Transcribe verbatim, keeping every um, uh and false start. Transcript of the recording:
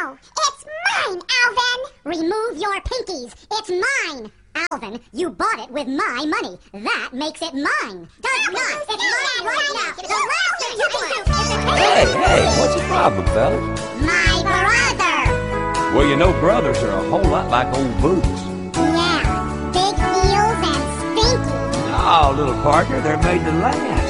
No! It's mine, Alvin! Remove your pinkies. It's mine. Alvin, you bought it with my money. That makes it mine. Does not. It's mine right now. The last thing you can do is to Hey, hey, what's the problem, fellas? my brother. Well, you know brothers are a whole lot like old boots. Yeah, big heels and stinky. Oh, little partner, they're made to last.